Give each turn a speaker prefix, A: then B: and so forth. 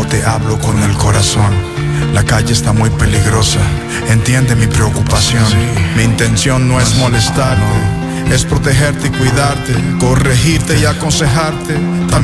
A: amo, te hablo con el corazón. La calle está muy peligrosa, entiende mi preocupación. Mi intención no es molestarte, es protegerte y cuidarte, corregirte y aconsejarte. También